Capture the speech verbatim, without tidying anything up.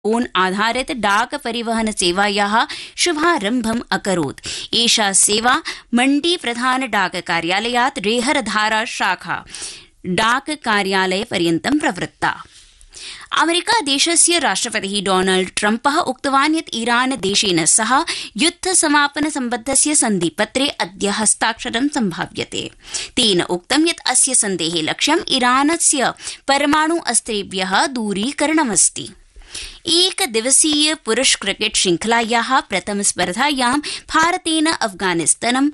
ोन आधारित डाक परिवहन सेवायाः शुभारम्भम् अकरोत्। एषा सेवा मण्डी प्रधान डाक कार्यालयात् रेहरधारा शाखा डाक कार्यालय पर्यन्तं प्रवृत्ता। अमेरिका देशस्य राष्ट्रपतिः डोनाल्ड ट्रम्पः उक्तवान् यत् ईरान देशेन सह युद्ध समापन सम्बद्धस्य सन्धिपत्रे अद्य हस्ताक्षरं सम्भाव्यते। तेन उक्तं यत् अस्य सन्धेः लक्ष्यम् ईरानस्य परमाणु अस्त्रेभ्यः दूरीकरणमस्ति। एकदिवसीय पुरुष क्रिकेट श्रृंखलायाः प्रथम स्पर्धायां भारतेन अफगानिस्तानं